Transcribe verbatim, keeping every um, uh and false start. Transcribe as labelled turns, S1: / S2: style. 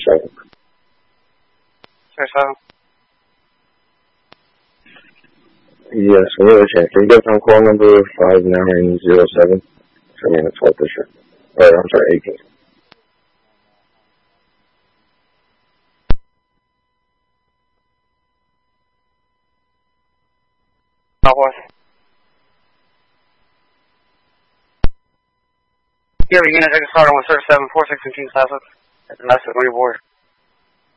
S1: seven.
S2: Sir seven.
S1: Yes, we have a chance. Can you get on call number five nine zero seven? For me, that's twelve percent. Or, I'm sorry, eighteen.
S2: Southwest. Yeah, we're going to take a start on with Sir seven four six and King Classic at the Massive Reboard.